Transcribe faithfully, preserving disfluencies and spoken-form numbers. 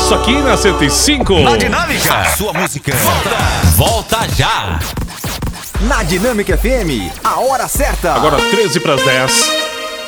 sucesso aqui na cento e cinco. Na Dinâmica, sua música volta, volta já. Na Dinâmica F M, a hora certa. Agora treze para as dez.